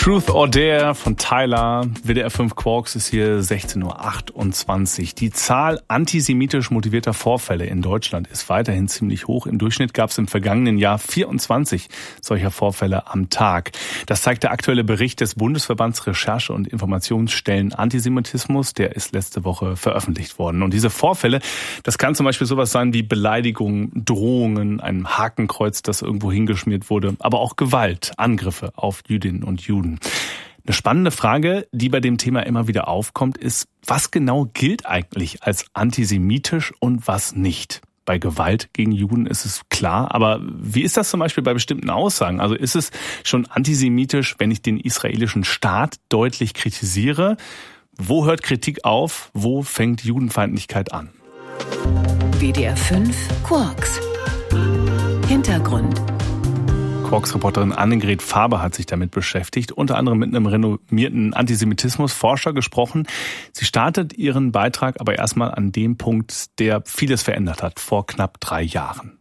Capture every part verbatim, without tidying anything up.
Truth or Dare von Tyler. W D R fünf Quarks ist hier sechzehn Uhr achtundzwanzig. Die Zahl antisemitisch motivierter Vorfälle in Deutschland ist weiterhin ziemlich hoch. Im Durchschnitt gab es im vergangenen Jahr vierundzwanzig solcher Vorfälle am Tag. Das zeigt der aktuelle Bericht des Bundesverbands Recherche- und Informationsstellen Antisemitismus. Der ist letzte Woche veröffentlicht worden. Und diese Vorfälle, das kann zum Beispiel sowas sein wie Beleidigungen, Drohungen, ein Hakenkreuz, das irgendwo hingeschmiert wurde, aber auch Gewalt, Angriffe auf Jüdinnen und Juden. Eine spannende Frage, die bei dem Thema immer wieder aufkommt, ist, was genau gilt eigentlich als antisemitisch und was nicht? Bei Gewalt gegen Juden ist es klar, aber wie ist das zum Beispiel bei bestimmten Aussagen? Also ist es schon antisemitisch, wenn ich den israelischen Staat deutlich kritisiere? Wo hört Kritik auf? Wo fängt Judenfeindlichkeit an? W D R fünf Quarks. Hintergrund. Quarks-Reporterin Annegret Faber hat sich damit beschäftigt, unter anderem mit einem renommierten Antisemitismusforscher gesprochen. Sie startet ihren Beitrag aber erstmal an dem Punkt, der vieles verändert hat, vor knapp drei Jahren.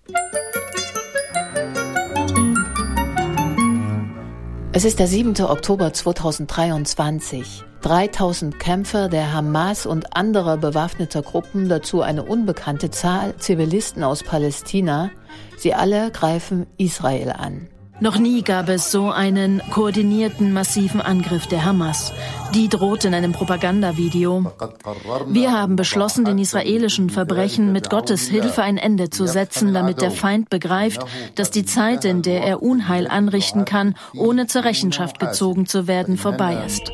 Es ist der siebente Oktober zweitausenddreiundzwanzig. dreitausend Kämpfer der Hamas und anderer bewaffneter Gruppen, dazu eine unbekannte Zahl Zivilisten aus Palästina, sie alle greifen Israel an. Noch nie gab es so einen koordinierten, massiven Angriff der Hamas. Die droht in einem Propagandavideo. Wir haben beschlossen, den israelischen Verbrechen mit Gottes Hilfe ein Ende zu setzen, damit der Feind begreift, dass die Zeit, in der er Unheil anrichten kann, ohne zur Rechenschaft gezogen zu werden, vorbei ist.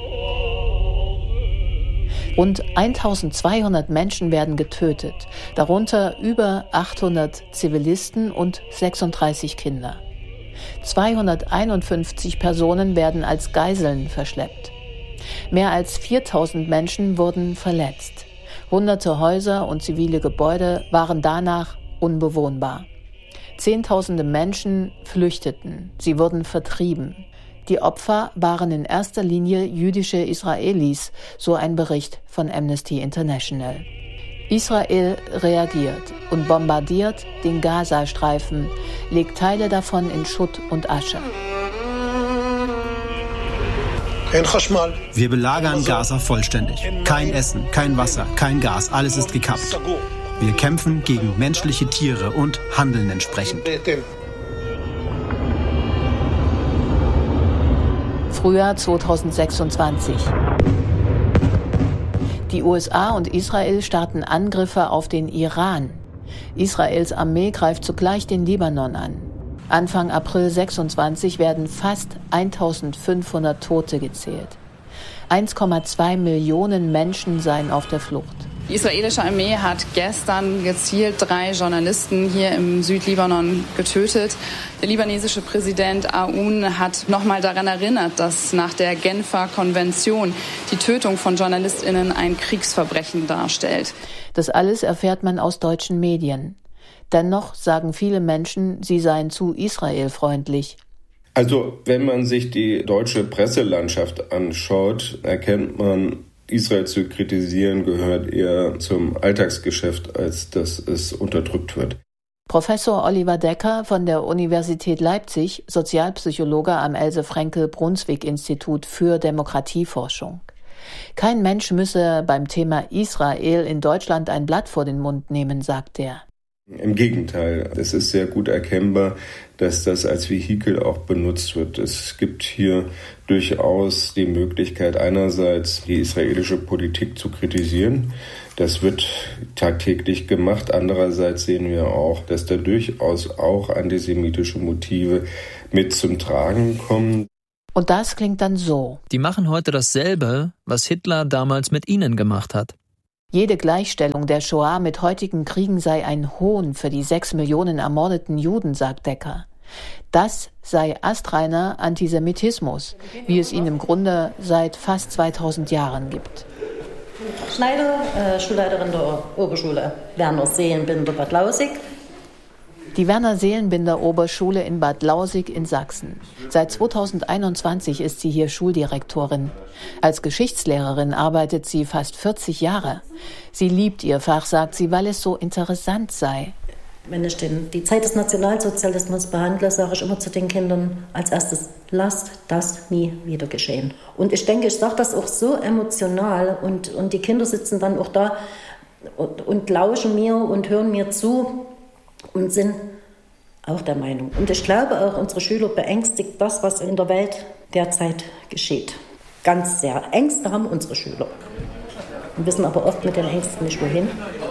Rund eintausendzweihundert Menschen werden getötet, darunter über achthundert Zivilisten und sechsunddreißig Kinder. zweihunderteinundfünfzig Personen werden als Geiseln verschleppt. Mehr als viertausend Menschen wurden verletzt. Hunderte Häuser und zivile Gebäude waren danach unbewohnbar. Zehntausende Menschen flüchteten, sie wurden vertrieben. Die Opfer waren in erster Linie jüdische Israelis, so ein Bericht von Amnesty International. Israel reagiert und bombardiert den Gazastreifen, legt Teile davon in Schutt und Asche. Wir belagern Gaza vollständig. Kein Essen, kein Wasser, kein Gas, alles ist gekappt. Wir kämpfen gegen menschliche Tiere und handeln entsprechend. Frühjahr zweitausendsechsundzwanzig. Die U S A und Israel starten Angriffe auf den Iran. Israels Armee greift zugleich den Libanon an. Anfang April sechsundzwanzig werden fast eintausendfünfhundert Tote gezählt. eins Komma zwei Millionen Menschen seien auf der Flucht. Die israelische Armee hat gestern gezielt drei Journalisten hier im Südlibanon getötet. Der libanesische Präsident Aoun hat nochmal daran erinnert, dass nach der Genfer Konvention die Tötung von JournalistInnen ein Kriegsverbrechen darstellt. Das alles erfährt man aus deutschen Medien. Dennoch sagen viele Menschen, sie seien zu israelfreundlich. Also, wenn man sich die deutsche Presselandschaft anschaut, erkennt man, Israel zu kritisieren gehört eher zum Alltagsgeschäft, als dass es unterdrückt wird. Professor Oliver Decker von der Universität Leipzig, Sozialpsychologe am Else-Frenkel-Brunswick-Institut für Demokratieforschung. Kein Mensch müsse beim Thema Israel in Deutschland ein Blatt vor den Mund nehmen, sagt er. Im Gegenteil, es ist sehr gut erkennbar, dass das als Vehikel auch benutzt wird. Es gibt hier durchaus die Möglichkeit, einerseits die israelische Politik zu kritisieren. Das wird tagtäglich gemacht. Andererseits sehen wir auch, dass da durchaus auch antisemitische Motive mit zum Tragen kommen. Und das klingt dann so. Die machen heute dasselbe, was Hitler damals mit ihnen gemacht hat. Jede Gleichstellung der Shoah mit heutigen Kriegen sei ein Hohn für die sechs Millionen ermordeten Juden, sagt Decker. Das sei astreiner Antisemitismus, wie es ihn im Grunde seit fast zweitausend Jahren gibt. Schneider, äh, Schulleiterin der Oberschule Werner Seelenbinder Bad Lausick. Die Werner-Seelenbinder-Oberschule in Bad Lausick in Sachsen. Seit zweitausendeinundzwanzig ist sie hier Schuldirektorin. Als Geschichtslehrerin arbeitet sie fast vierzig Jahre. Sie liebt ihr Fach, sagt sie, weil es so interessant sei. Wenn ich den, die Zeit des Nationalsozialismus behandle, sage ich immer zu den Kindern als erstes, lasst das nie wieder geschehen. Und ich denke, ich sage das auch so emotional und, und die Kinder sitzen dann auch da und, und lauschen mir und hören mir zu und sind auch der Meinung. Und ich glaube auch, unsere Schüler beängstigt das, was in der Welt derzeit geschieht. Ganz sehr. Ängste haben unsere Schüler. Wir wissen aber oft mit den Ängsten nicht wohin.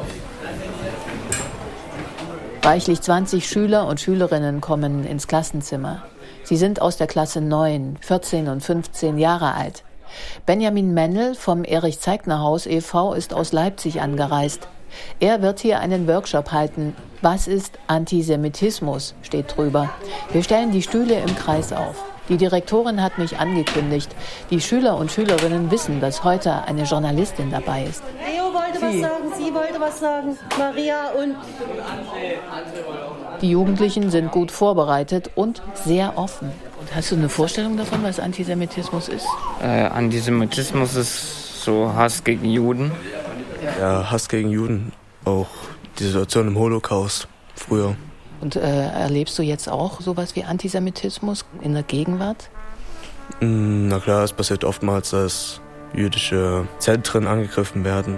Reichlich zwanzig Schüler und Schülerinnen kommen ins Klassenzimmer. Sie sind aus der Klasse neun, vierzehn und fünfzehn Jahre alt. Benjamin Mennel vom Erich-Zeigner-Haus e V ist aus Leipzig angereist. Er wird hier einen Workshop halten. Was ist Antisemitismus, steht drüber. Wir stellen die Stühle im Kreis auf. Die Direktorin hat mich angekündigt. Die Schüler und Schülerinnen wissen, dass heute eine Journalistin dabei ist. Leo wollte Sie. was sagen, sie wollte was sagen, Maria und... Die Jugendlichen sind gut vorbereitet und sehr offen. Hast du eine Vorstellung davon, was Antisemitismus ist? Äh, Antisemitismus ist so Hass gegen Juden. Ja, Hass gegen Juden, auch die Situation im Holocaust früher. Und äh, erlebst du jetzt auch sowas wie Antisemitismus in der Gegenwart? Na klar, es passiert oftmals, dass jüdische Zentren angegriffen werden.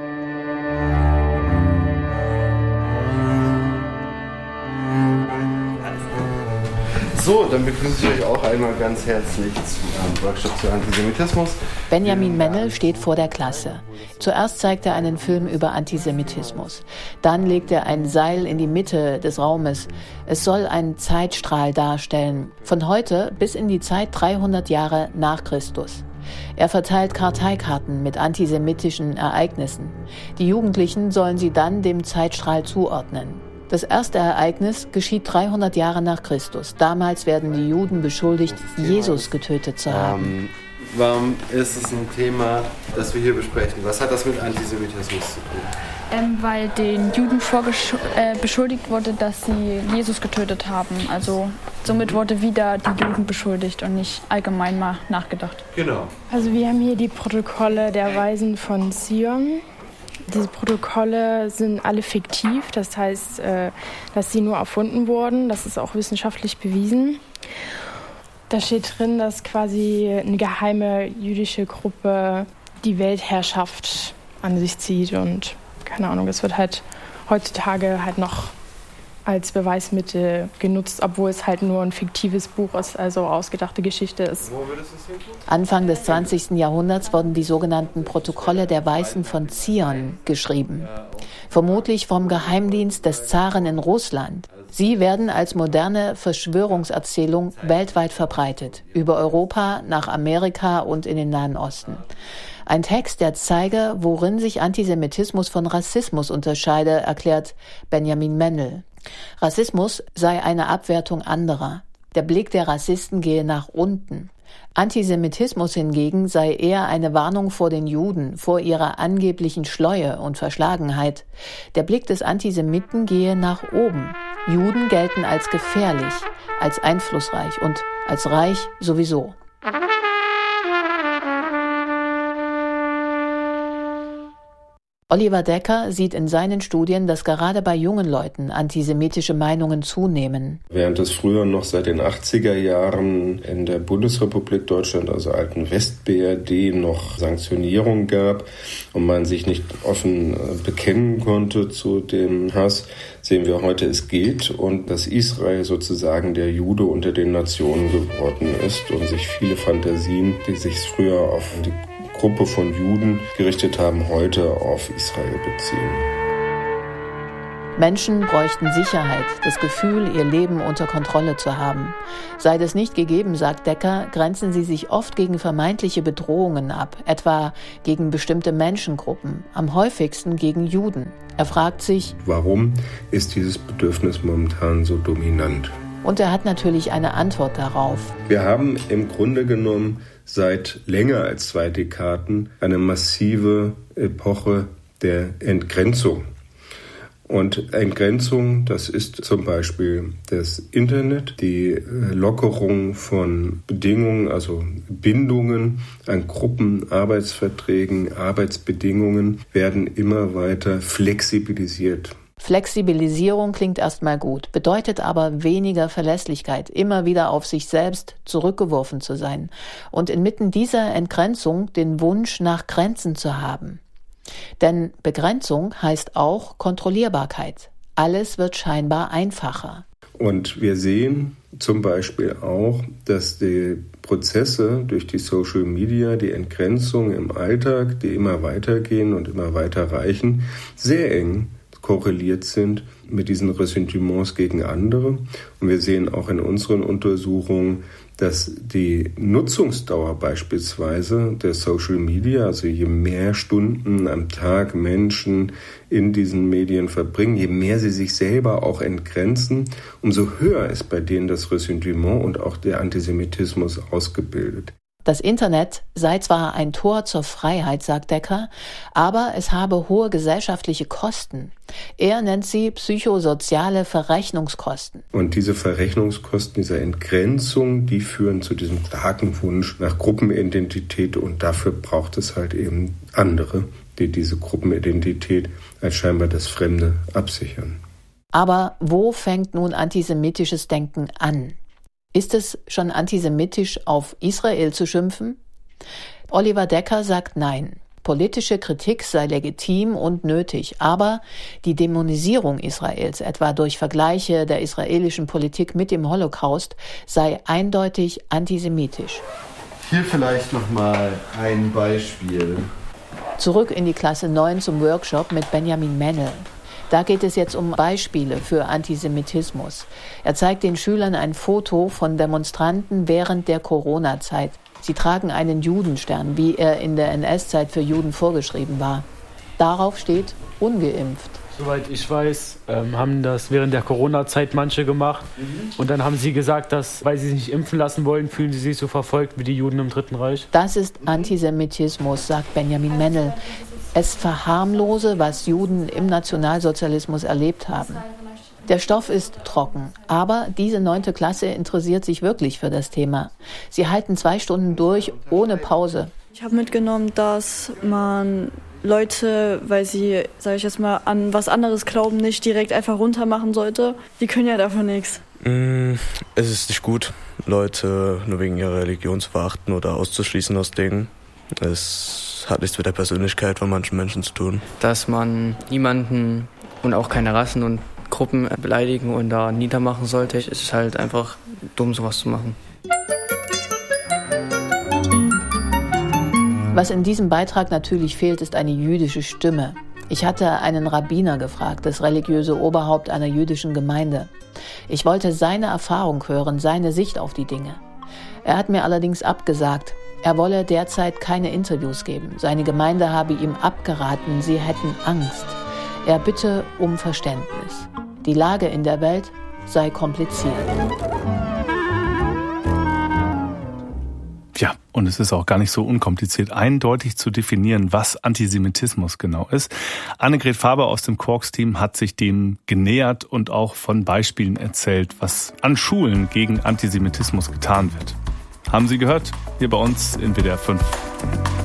So, dann begrüße ich euch auch einmal ganz herzlich zum Workshop zu Antisemitismus. Benjamin Mennel steht vor der Klasse. Zuerst zeigt er einen Film über Antisemitismus. Dann legt er ein Seil in die Mitte des Raumes. Es soll einen Zeitstrahl darstellen, von heute bis in die Zeit dreihundert Jahre nach Christus. Er verteilt Karteikarten mit antisemitischen Ereignissen. Die Jugendlichen sollen sie dann dem Zeitstrahl zuordnen. Das erste Ereignis geschieht dreihundert Jahre nach Christus. Damals werden die Juden beschuldigt, Jesus getötet zu haben. Ähm, warum ist es ein Thema, das wir hier besprechen? Was hat das mit Antisemitismus zu tun? Ähm, weil den Juden vorgesch- äh, beschuldigt wurde, dass sie Jesus getötet haben. Also somit wurde wieder die Juden beschuldigt und nicht allgemein mal nachgedacht. Genau. Also wir haben hier die Protokolle der Weisen von Zion. Diese Protokolle sind alle fiktiv, das heißt, dass sie nur erfunden wurden. Das ist auch wissenschaftlich bewiesen. Da steht drin, dass quasi eine geheime jüdische Gruppe die Weltherrschaft an sich zieht. Und keine Ahnung, das wird halt heutzutage halt noch als Beweismittel genutzt, obwohl es halt nur ein fiktives Buch ist, also ausgedachte Geschichte ist. Anfang des zwanzigsten Jahrhunderts wurden die sogenannten Protokolle der Weisen von Zion geschrieben. Vermutlich vom Geheimdienst des Zaren in Russland. Sie werden als moderne Verschwörungserzählung weltweit verbreitet. Über Europa, nach Amerika und in den Nahen Osten. Ein Text, der zeige, worin sich Antisemitismus von Rassismus unterscheide, erklärt Benjamin Mennel. Rassismus sei eine Abwertung anderer. Der Blick der Rassisten gehe nach unten. Antisemitismus hingegen sei eher eine Warnung vor den Juden, vor ihrer angeblichen Schleue und Verschlagenheit. Der Blick des Antisemiten gehe nach oben. Juden gelten als gefährlich, als einflussreich und als reich sowieso. Oliver Decker sieht in seinen Studien, dass gerade bei jungen Leuten antisemitische Meinungen zunehmen. Während es früher noch seit den achtziger Jahren in der Bundesrepublik Deutschland, also alten West-B R D, noch Sanktionierung gab und man sich nicht offen bekennen konnte zu dem Hass, sehen wir heute, es gilt und dass Israel sozusagen der Jude unter den Nationen geworden ist und sich viele Fantasien, die sich früher auf die Gruppe von Juden gerichtet haben, heute auf Israel beziehen. Menschen bräuchten Sicherheit, das Gefühl, ihr Leben unter Kontrolle zu haben. Sei das nicht gegeben, sagt Decker, grenzen sie sich oft gegen vermeintliche Bedrohungen ab, etwa gegen bestimmte Menschengruppen, am häufigsten gegen Juden. Er fragt sich, warum ist dieses Bedürfnis momentan so dominant? Und er hat natürlich eine Antwort darauf. Wir haben im Grunde genommen seit länger als zwei Dekaden eine massive Epoche der Entgrenzung. Und Entgrenzung, das ist zum Beispiel das Internet, die Lockerung von Bedingungen, also Bindungen an Gruppen, Arbeitsverträgen, Arbeitsbedingungen werden immer weiter flexibilisiert. Flexibilisierung klingt erstmal gut, bedeutet aber weniger Verlässlichkeit, immer wieder auf sich selbst zurückgeworfen zu sein und inmitten dieser Entgrenzung den Wunsch nach Grenzen zu haben. Denn Begrenzung heißt auch Kontrollierbarkeit. Alles wird scheinbar einfacher. Und wir sehen zum Beispiel auch, dass die Prozesse durch die Social Media, die Entgrenzung im Alltag, die immer weitergehen und immer weiter reichen, sehr eng korreliert sind mit diesen Ressentiments gegen andere. Und wir sehen auch in unseren Untersuchungen, dass die Nutzungsdauer beispielsweise der Social Media, also je mehr Stunden am Tag Menschen in diesen Medien verbringen, je mehr sie sich selber auch entgrenzen, umso höher ist bei denen das Ressentiment und auch der Antisemitismus ausgebildet. Das Internet sei zwar ein Tor zur Freiheit, sagt Decker, aber es habe hohe gesellschaftliche Kosten. Er nennt sie psychosoziale Verrechnungskosten. Und diese Verrechnungskosten, diese Entgrenzung, die führen zu diesem starken Wunsch nach Gruppenidentität. Und dafür braucht es halt eben andere, die diese Gruppenidentität als scheinbar das Fremde absichern. Aber wo fängt nun antisemitisches Denken an? Ist es schon antisemitisch, auf Israel zu schimpfen? Oliver Decker sagt nein. Politische Kritik sei legitim und nötig, aber die Dämonisierung Israels, etwa durch Vergleiche der israelischen Politik mit dem Holocaust, sei eindeutig antisemitisch. Hier vielleicht nochmal ein Beispiel. Zurück in die Klasse neun zum Workshop mit Benjamin Mennel. Da geht es jetzt um Beispiele für Antisemitismus. Er zeigt den Schülern ein Foto von Demonstranten während der Corona-Zeit. Sie tragen einen Judenstern, wie er in der N S-Zeit für Juden vorgeschrieben war. Darauf steht ungeimpft. Soweit ich weiß, ähm, haben das während der Corona-Zeit manche gemacht. Mhm. Und dann haben sie gesagt, dass, weil sie sich nicht impfen lassen wollen, fühlen sie sich so verfolgt wie die Juden im Dritten Reich. Das ist Antisemitismus, sagt Benjamin Mennel. Es verharmlose, was Juden im Nationalsozialismus erlebt haben. Der Stoff ist trocken, aber diese neunte Klasse interessiert sich wirklich für das Thema. Sie halten zwei Stunden durch, ohne Pause. Ich habe mitgenommen, dass man Leute, weil sie, sage ich jetzt mal, an was anderes glauben, nicht direkt einfach runtermachen sollte. Die können ja dafür nichts. Mm, es ist nicht gut, Leute nur wegen ihrer Religion zu verachten oder auszuschließen aus Dingen. Es hat nichts mit der Persönlichkeit von manchen Menschen zu tun. Dass man niemanden und auch keine Rassen und Gruppen beleidigen und da niedermachen sollte. Es ist halt einfach dumm, sowas zu machen. Was in diesem Beitrag natürlich fehlt, ist eine jüdische Stimme. Ich hatte einen Rabbiner gefragt, das religiöse Oberhaupt einer jüdischen Gemeinde. Ich wollte seine Erfahrung hören, seine Sicht auf die Dinge. Er hat mir allerdings abgesagt. Er wolle derzeit keine Interviews geben. Seine Gemeinde habe ihm abgeraten, sie hätten Angst. Er bitte um Verständnis. Die Lage in der Welt sei kompliziert. Ja, und es ist auch gar nicht so unkompliziert, eindeutig zu definieren, was Antisemitismus genau ist. Annegret Faber aus dem Quarks-Team hat sich dem genähert und auch von Beispielen erzählt, was an Schulen gegen Antisemitismus getan wird. Haben Sie gehört? Hier bei uns in W D R fünf.